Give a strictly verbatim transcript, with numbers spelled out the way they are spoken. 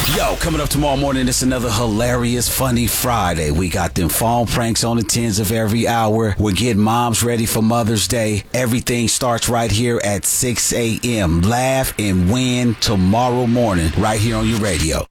Yo, coming up tomorrow morning, it's another hilarious, funny Friday. We got them phone pranks on the tens of every hour. We're getting moms ready for Mother's Day. Everything starts right here at six a.m. Laugh and win tomorrow morning, right here on your radio.